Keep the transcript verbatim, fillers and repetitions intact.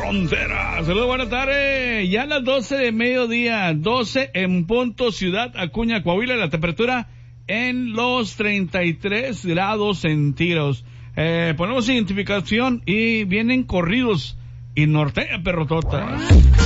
frontera. Saludos, buenas tardes. Ya a las doce de mediodía, doce en punto, Ciudad Acuña, Coahuila, la temperatura en los treinta y tres grados centígrados. Eh, ponemos identificación y vienen corridos y norteña perrototas.